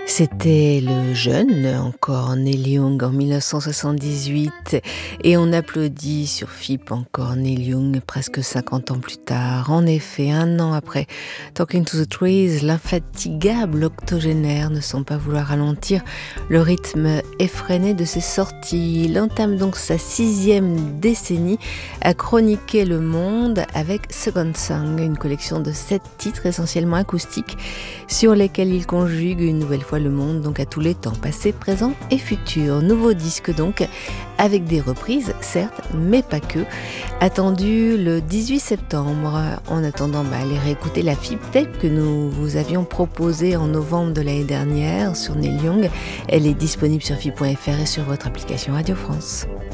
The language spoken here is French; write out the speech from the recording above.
C'était le jeune, encore Neil Young en 1978 et on applaudit sur FIP encore Neil Young presque 50 ans plus tard. En effet, un an après Talking to the Trees, l'infatigable octogénaire ne semble pas vouloir ralentir le rythme effréné de ses sorties. Il entame donc sa 6e décennie à chroniquer le monde avec Second Song, une collection de 7 titres essentiellement acoustiques sur lesquels il conjugue une nouvelle fois le monde, donc à tous les temps, passé, présent et futur. Nouveau disque donc, avec des reprises, certes, mais pas que. Attendu le 18 septembre. En attendant, allez réécouter la FIP tape que nous vous avions proposée en novembre de l'année dernière sur Neil Young. Elle est disponible sur FIP.fr et sur votre application Radio France.